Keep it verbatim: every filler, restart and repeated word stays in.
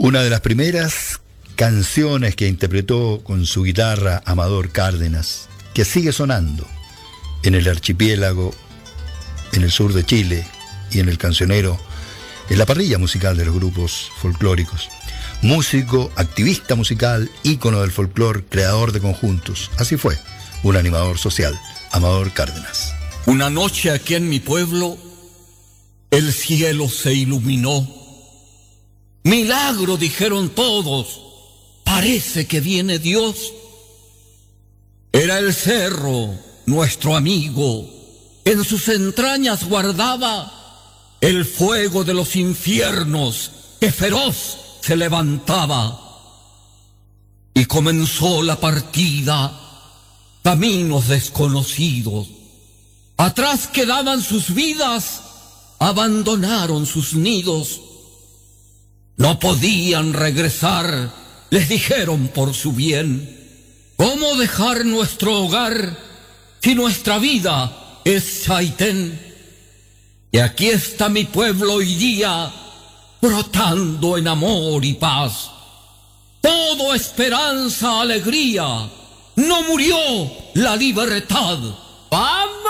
Una de las primeras canciones que interpretó con su guitarra Amador Cárdenas, que sigue sonando en el archipiélago, en el sur de Chile y en el cancionero, en la parrilla musical de los grupos folclóricos. Músico, activista musical, ícono del folclor, creador de conjuntos. Así fue, un animador social, Amador Cárdenas. Una noche aquí en mi pueblo, el cielo se iluminó. Milagro, dijeron todos, parece que viene Dios. Era el cerro, nuestro amigo, en sus entrañas guardaba el fuego de los infiernos que feroz se levantaba. Y comenzó la partida, caminos desconocidos. Atrás quedaban sus vidas, abandonaron sus nidos. No podían regresar, les dijeron por su bien. ¿Cómo dejar nuestro hogar si nuestra vida es Chaitén? Y aquí está mi pueblo hoy día, brotando en amor y paz. Todo esperanza, alegría, no murió la libertad. ¡Vamos!